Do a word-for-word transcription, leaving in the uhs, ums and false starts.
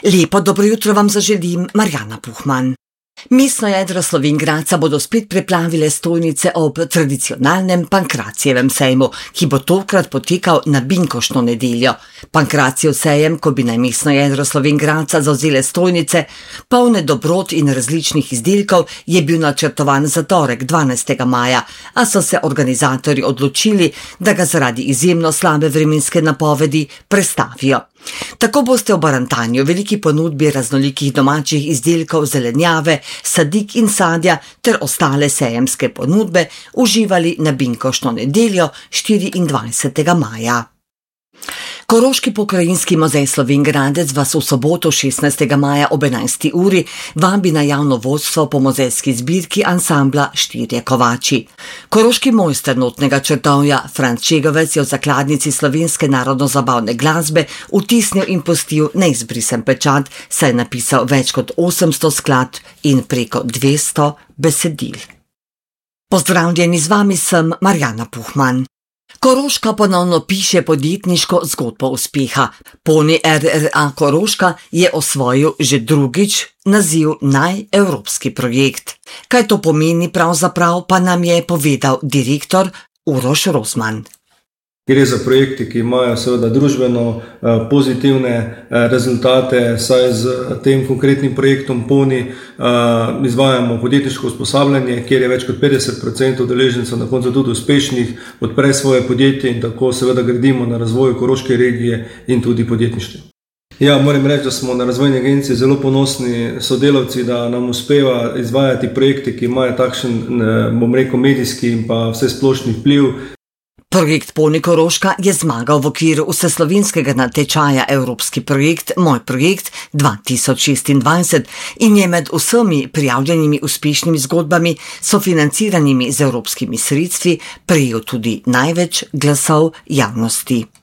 Lepo dobro jutro vam zaželim, Marjana Puhman. Mestno jedro Slovenj Gradca bodo spet preplavile stojnice ob tradicionalnem Pankracijevem sejmu, ki bo tokrat potekal na binkoštno nedeljo. Pankracijev sejem, ko bi naj mestno jedro Slovenj Gradca zavzele stojnice, polne dobrot in različnih izdelkov, je bil načrtovan za torek dvanajstega maja, a so se organizatorji odločili, da ga zaradi izjemno slabe vremenske napovedi prestavijo. Tako boste v Barantanju veliki ponudbi raznolikih domačih izdelkov zelenjave, sadik in sadja ter ostale sejemske ponudbe uživali na binkoštno nedeljo štiriindvajsetega maja. Koroški pokrajinski muzej Slovenj Gradec vas v soboto šestnajstega maja ob enajsti uri vabi na javno vodstvo po muzejski zbirki ansambla Štirje kovači. Koroški mojster notnega črtovja Franc Čegovec je v zakladnici slovenske narodno-zabavne glasbe vtisnil in pustil neizbrisen pečat, saj je napisal več kot osemsto skladb in preko dvesto besedil. Pozdravljeni, z vami sem Marjana Puhman. Koroška ponovno piše podjetniško zgodbo uspeha. Poni R R A Koroška je osvojil že drugič naziv Naj evropski projekt. Kaj to pomeni pravzaprav, pa nam je povedal direktor Uroš Rozman. Gre za projekte, ki imajo seveda družbeno pozitivne rezultate, saj z tem konkretnim projektom Poni izvajamo podjetniško usposabljanje, kjer je več kot petdeset procentov udeležencev na koncu tudi uspešnih, odpre svoje podjetje in tako seveda gradimo na razvoju koroške regije in tudi podjetništva. Ja, moram reči, da smo na razvojni agenciji zelo ponosni sodelavci, da nam uspeva izvajati projekte, ki imajo takšen, bom rekel, medijski in pa vsesplošni vpliv. Projekt Poni Koroška je zmagal v okviru vseslovenskega natečaja Evropski projekt Moj projekt dva tisoč šestindvajset in je med vsemi prijavljenimi uspešnimi zgodbami, sofinanciranimi z evropskimi sredstvi, prejel tudi največ glasov javnosti.